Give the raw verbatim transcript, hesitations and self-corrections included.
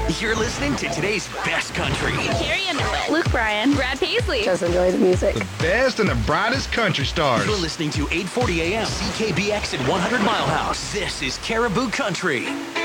You're listening to today's best country. Carrie Underwood, Luke Bryan, Brad Paisley. Just enjoy the music. The best and the brightest country stars. You're listening to eight forty A M C K B X at one hundred Mile House. This is Caribou Country.